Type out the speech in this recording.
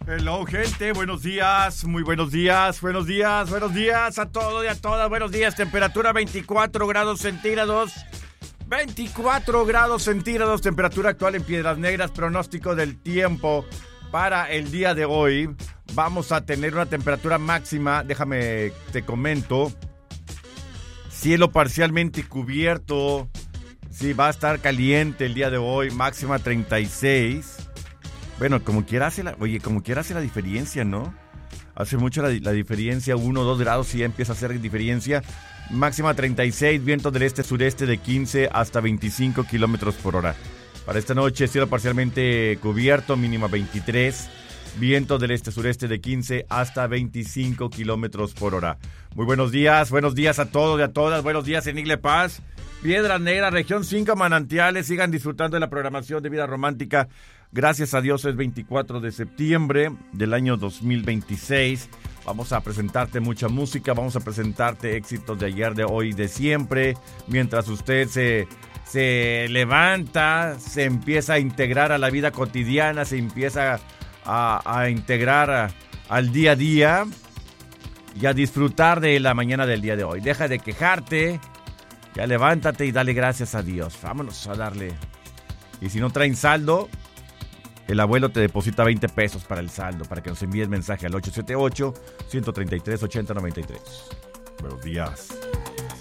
Hello, gente, buenos días, muy buenos días a todos y a todas, buenos días, temperatura 24 grados centígrados, 24 grados centígrados, temperatura actual en Piedras Negras, pronóstico del tiempo para el día de hoy, vamos a tener una temperatura máxima, déjame te comento, cielo parcialmente cubierto, sí, va a estar caliente el día de hoy, máxima 36. Bueno, como quiera hace la diferencia, ¿no? Hace mucho la diferencia, 1 o 2 grados y ya empieza a hacer diferencia. Máxima 36, viento del este-sureste de 15 hasta 25 kilómetros por hora. Para esta noche, cielo parcialmente cubierto, mínima 23. Viento del este-sureste de 15 hasta 25 kilómetros por hora. Muy buenos días a todos y a todas. Buenos días en Igle Paz, Piedras Negras, región 5 Manantiales. Sigan disfrutando de la programación de Vida Romántica. Gracias a Dios es 24 de septiembre del año 2026. Vamos a presentarte mucha música, vamos a presentarte éxitos de ayer, de hoy, de siempre. Mientras usted se levanta, se empieza a integrar a la vida cotidiana, se empieza a integrar al día a día y a disfrutar de la mañana del día de hoy. Deja de quejarte, ya levántate y dale gracias a Dios. Vámonos a darle. Y si no traen saldo, el abuelo te deposita 20 pesos para el saldo, para que nos envíes mensaje al 878-133-8093. Buenos días.